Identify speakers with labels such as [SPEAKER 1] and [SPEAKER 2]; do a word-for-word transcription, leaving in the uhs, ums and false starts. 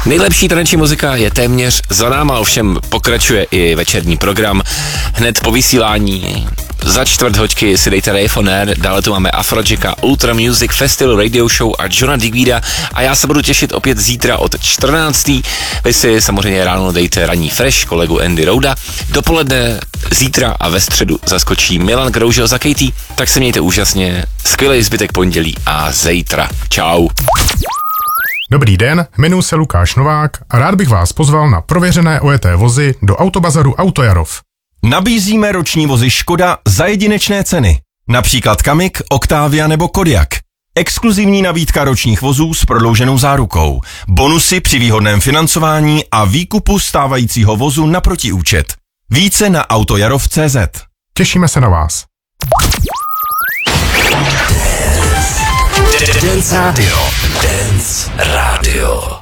[SPEAKER 1] Nejlepší taneční muzika je téměř za náma, ovšem pokračuje i večerní program. Hned po vysílání za čtvrt hoďky si dejte Rave on Air, dále tu máme Afrojack, Ultra Music Festival Radio Show a Johna Digweeda a já se budu těšit opět zítra od čtrnácté. Vy si samozřejmě ráno dejte ranní fresh kolegu Andy Rouda. Dopoledne zítra a ve středu zaskočí Milan Kroužel za Katie. Tak se mějte úžasně, skvělý zbytek pondělí a zítra. Čau.
[SPEAKER 2] Dobrý den, jmenuji se Lukáš Novák a rád bych vás pozval na prověřené ojeté vozy do Autobazaru Autojarov.
[SPEAKER 3] Nabízíme roční vozy Škoda za jedinečné ceny. Například Kamik, Octavia nebo Kodiaq. Exkluzivní nabídka ročních vozů s prodlouženou zárukou. Bonusy při výhodném financování a výkupu stávajícího vozu na protiúčet. Více na autojarov tečka cé zet.
[SPEAKER 2] Těšíme se na vás.
[SPEAKER 4] Dance Radio. Dance Radio.